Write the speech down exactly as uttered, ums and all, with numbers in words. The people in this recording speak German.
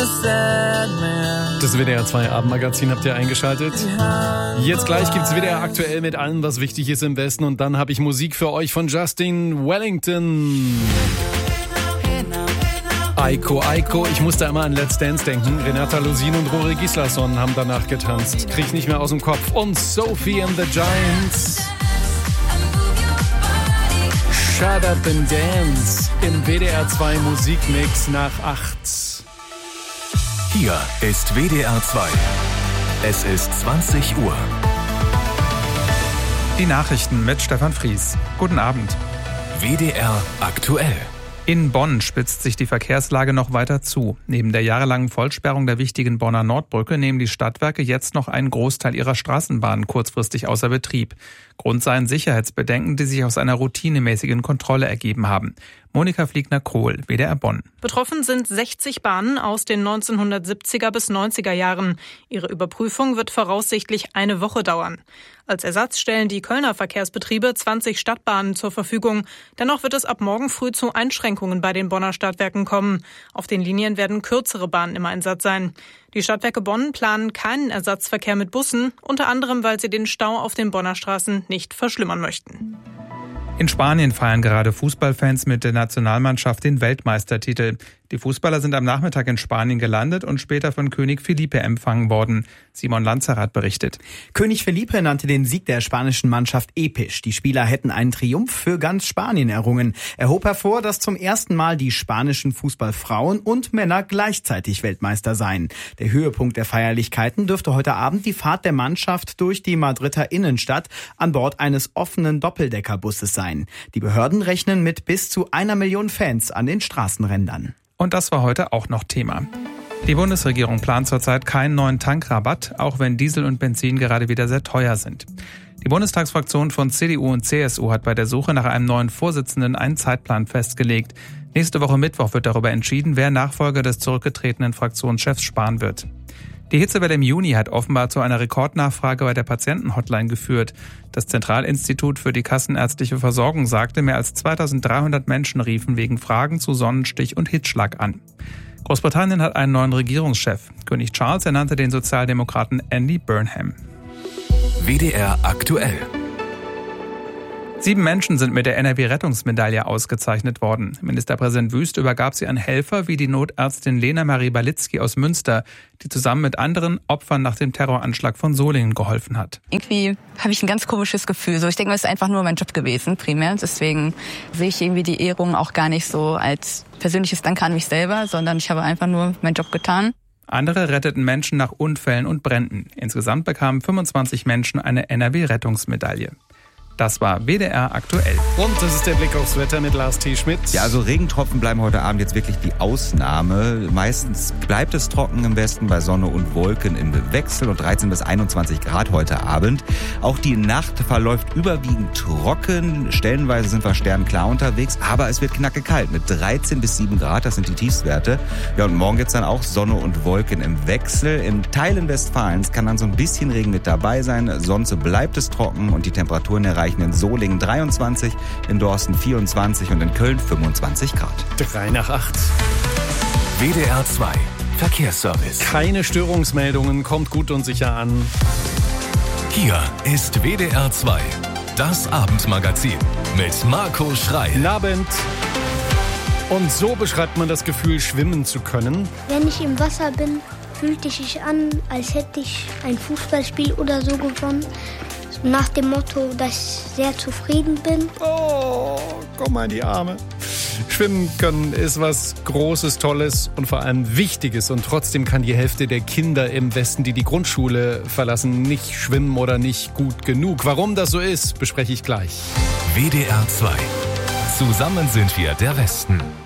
Das W D R zwei Abendmagazin habt ihr eingeschaltet. Jetzt gleich gibt's W D R aktuell mit allem, was wichtig ist im Westen. Und dann habe ich Musik für euch von Justin Wellington. Aiko, Aiko, ich musste immer an Let's Dance denken. Renata Lusin und Rory Gislason haben danach getanzt. Krieg ich nicht mehr aus dem Kopf. Und Sophie and the Giants. Shut Up and Dance im W D R zwei Musikmix nach acht. Hier ist W D R zwei. Es ist zwanzig Uhr. Die Nachrichten mit Stefan Fries. Guten Abend. W D R aktuell. In Bonn spitzt sich die Verkehrslage noch weiter zu. Neben der jahrelangen Vollsperrung der wichtigen Bonner Nordbrücke nehmen die Stadtwerke jetzt noch einen Großteil ihrer Straßenbahnen kurzfristig außer Betrieb. Grund seien Sicherheitsbedenken, die sich aus einer routinemäßigen Kontrolle ergeben haben. Monika Fliegner-Krohl, W D R Bonn. Betroffen sind sechzig Bahnen aus den neunzehnhundertsiebziger bis neunziger Jahren. Ihre Überprüfung wird voraussichtlich eine Woche dauern. Als Ersatz stellen die Kölner Verkehrsbetriebe zwanzig Stadtbahnen zur Verfügung. Dennoch wird es ab morgen früh zu Einschränkungen bei den Bonner Stadtwerken kommen. Auf den Linien werden kürzere Bahnen im Einsatz sein. Die Stadtwerke Bonn planen keinen Ersatzverkehr mit Bussen, unter anderem, weil sie den Stau auf den Bonner Straßen nicht verschlimmern möchten. In Spanien feiern gerade Fußballfans mit der Nationalmannschaft den Weltmeistertitel. Die Fußballer sind am Nachmittag in Spanien gelandet und später von König Felipe empfangen worden. Simon Lanzerath berichtet. König Felipe nannte den Sieg der spanischen Mannschaft episch. Die Spieler hätten einen Triumph für ganz Spanien errungen. Er hob hervor, dass zum ersten Mal die spanischen Fußballfrauen und Männer gleichzeitig Weltmeister seien. Der Höhepunkt der Feierlichkeiten dürfte heute Abend die Fahrt der Mannschaft durch die Madrider Innenstadt an Bord eines offenen Doppeldeckerbusses sein. Die Behörden rechnen mit bis zu einer Million Fans an den Straßenrändern. Und das war heute auch noch Thema. Die Bundesregierung plant zurzeit keinen neuen Tankrabatt, auch wenn Diesel und Benzin gerade wieder sehr teuer sind. Die Bundestagsfraktion von C D U und C S U hat bei der Suche nach einem neuen Vorsitzenden einen Zeitplan festgelegt. Nächste Woche Mittwoch wird darüber entschieden, wer Nachfolger des zurückgetretenen Fraktionschefs Spahn wird. Die Hitzewelle im Juni hat offenbar zu einer Rekordnachfrage bei der Patientenhotline geführt. Das Zentralinstitut für die kassenärztliche Versorgung sagte, mehr als zweitausenddreihundert Menschen riefen wegen Fragen zu Sonnenstich und Hitzschlag an. Großbritannien hat einen neuen Regierungschef. König Charles ernannte den Sozialdemokraten Andy Burnham. W D R aktuell. Sieben Menschen sind mit der N R W-Rettungsmedaille ausgezeichnet worden. Ministerpräsident Wüst übergab sie an Helfer wie die Notärztin Lena Marie Balitzky aus Münster, die zusammen mit anderen Opfern nach dem Terroranschlag von Solingen geholfen hat. Irgendwie habe ich ein ganz komisches Gefühl. So, ich denke, es ist einfach nur mein Job gewesen, primär. Deswegen sehe ich irgendwie die Ehrung auch gar nicht so als persönliches Danke an mich selber, sondern ich habe einfach nur meinen Job getan. Andere retteten Menschen nach Unfällen und Bränden. Insgesamt bekamen fünfundzwanzig Menschen eine N R W-Rettungsmedaille. Das war W D R aktuell. Und das ist der Blick aufs Wetter mit Lars T. Schmidt. Ja, also Regentropfen bleiben heute Abend jetzt wirklich die Ausnahme. Meistens bleibt es trocken im Westen bei Sonne und Wolken im Wechsel und dreizehn bis einundzwanzig Grad heute Abend. Auch die Nacht verläuft überwiegend trocken. Stellenweise sind wir sternklar unterwegs, aber es wird knacke kalt mit dreizehn bis sieben Grad. Das sind die Tiefstwerte. Ja, und morgen gibt's dann auch Sonne und Wolken im Wechsel. In Teilen Westfalens kann dann so ein bisschen Regen mit dabei sein. Sonst bleibt es trocken und die Temperaturen erreichen in Solingen dreiundzwanzig, in Dorsten vierundzwanzig und in Köln fünfundzwanzig Grad. Drei nach acht. W D R zwei Verkehrsservice. Keine Störungsmeldungen, kommt gut und sicher an. Hier ist W D R zwei, das Abendmagazin mit Marco Schrei. Guten Abend. Und so beschreibt man das Gefühl, schwimmen zu können. Wenn ich im Wasser bin, fühlt es sich an, als hätte ich ein Fußballspiel oder so gewonnen. Nach dem Motto, dass ich sehr zufrieden bin. Oh, komm mal in die Arme. Schwimmen können ist was Großes, Tolles und vor allem Wichtiges. Und trotzdem kann die Hälfte der Kinder im Westen, die die Grundschule verlassen, nicht schwimmen oder nicht gut genug. Warum das so ist, bespreche ich gleich. W D R zwei. Zusammen sind wir der Westen.